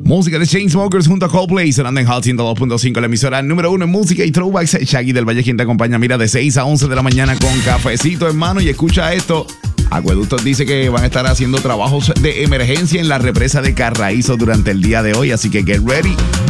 Música de Chainsmokers junto a Coldplay, sonando en Hot 102.5, la emisora número 1 en música y throwbacks. Shaggy del Valle, quien te acompaña, mira, de 6 a 11 de la mañana con cafecito en mano. Y escucha esto, Acueductos dice que van a estar haciendo trabajos de emergencia en la represa de Carraízo durante el día de hoy, así que get ready.